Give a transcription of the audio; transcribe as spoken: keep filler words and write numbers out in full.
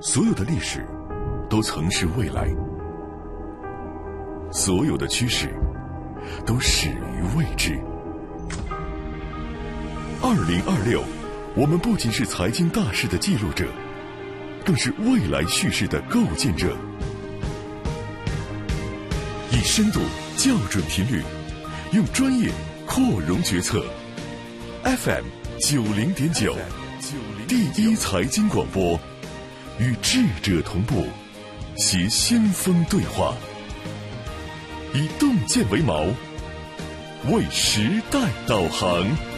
所有的历史都曾是未来，所有的趋势都始于未知。二零二六，我们不仅是财经大事的记录者，更是未来叙事的构建者。以深度校准频率，用专业扩容决策。F M 九零点九，第一财经广播，与智者同步，携先锋对话，以洞见为锚，为时代导航。